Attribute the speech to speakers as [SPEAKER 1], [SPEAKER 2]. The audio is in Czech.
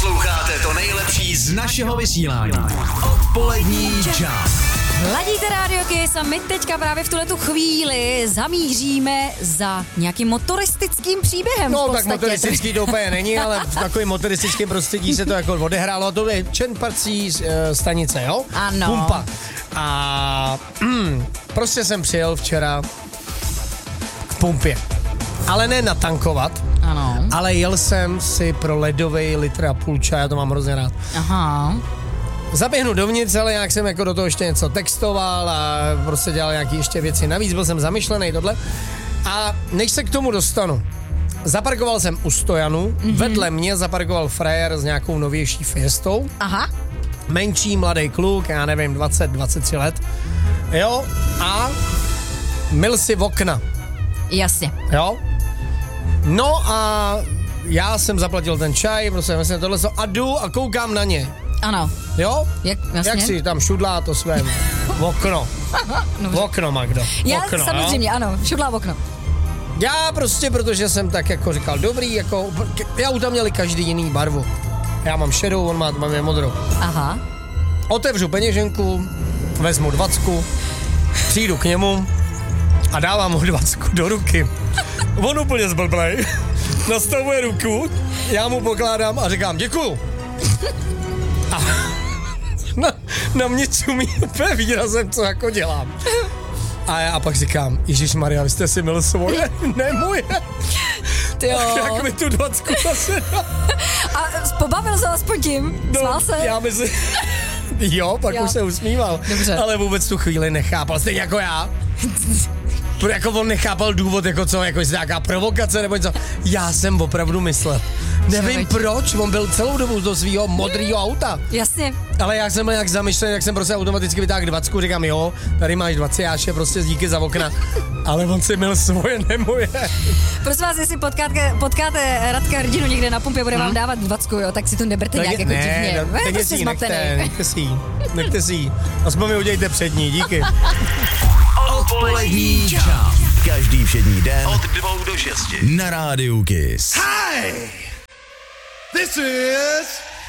[SPEAKER 1] Posloucháte to nejlepší z našeho vysílání. Odpolední čas.
[SPEAKER 2] Ladíte Radio Kiss a my teďka právě v tuhletu chvíli zamíříme za nějakým motoristickým příběhem.
[SPEAKER 3] No tak motoristický to úplně není, ale v takovém motoristickém prostředí se to jako odehrálo. To je čerpací stanice, jo?
[SPEAKER 2] Ano.
[SPEAKER 3] Pumpa. A prostě jsem přijel včera v pumpě. Ale ne natankovat,
[SPEAKER 2] Ano.
[SPEAKER 3] ale jel jsem si pro ledovej litr a půl čaje, já to mám hrozně rád.
[SPEAKER 2] Aha.
[SPEAKER 3] Zaběhnu dovnitř, ale nějak jsem jako do toho ještě něco textoval a prostě dělal nějaký ještě věci navíc, byl jsem zamyšlený tohle. A než se k tomu dostanu, zaparkoval jsem u stojanu, vedle mě zaparkoval frajer s nějakou novější Fiestou.
[SPEAKER 2] Aha.
[SPEAKER 3] Menší mladý kluk, já nevím, 20-23 let. Jo, a myl si v okna.
[SPEAKER 2] Jasně.
[SPEAKER 3] Jo. No a já jsem zaplatil ten čaj, prostě myslím tohle a jdu a koukám na ně.
[SPEAKER 2] Ano.
[SPEAKER 3] Jo?
[SPEAKER 2] Jasně.
[SPEAKER 3] Jak si tam šudlá to své okno. V okno, Magdo.
[SPEAKER 2] Já
[SPEAKER 3] okno,
[SPEAKER 2] samozřejmě,
[SPEAKER 3] jo?
[SPEAKER 2] ano, šudlá v okno.
[SPEAKER 3] Já prostě, protože jsem tak jako říkal, dobrý, jako, ty auta měli každý jiný barvu. Já mám šedou, on má modrou.
[SPEAKER 2] Aha.
[SPEAKER 3] Otevřu peněženku, vezmu 20, přijdu k němu a dávám mu 20 do ruky. On úplně zblblej, nastavuje ruku, já mu pokládám a říkám děkuju. A na mě čumí úplně výrazem, co jako dělám. A já pak říkám, Ježišmarja, vy jste si myl svoje, ne moje. Jak mi tu 20 zase dá.
[SPEAKER 2] A pobavil se aspoň tím? Smál se?
[SPEAKER 3] Já myslím, jo, pak už se usmíval.
[SPEAKER 2] Dobře.
[SPEAKER 3] Ale vůbec tu chvíli nechápal, stejně jako já. Jako on nechápal důvod, jako co, jako jestli nějaká provokace nebo něco. Já jsem opravdu myslel. Nevím proč, on byl celou dobu do svýho modrýho auta.
[SPEAKER 2] Jasně.
[SPEAKER 3] Ale já jsem byl jak zamýšlený, jak jsem prostě automaticky vytáhl 20, říkám jo, tady máš 20, jáše, prostě díky za okna. Ale on si měl svoje, ne moje.
[SPEAKER 2] Prosím vás, jestli potkáte Radka Hrdinu někde na pumpě, bude vám dávat 20, jo, tak si to neberte nějak jako divně.
[SPEAKER 3] Nechte si ji. Aspoň mi udějte přední, díky.
[SPEAKER 1] Odpolední čas. Každý všední den od 2 do 6 na Rádiu Kiss.
[SPEAKER 4] Hi! This is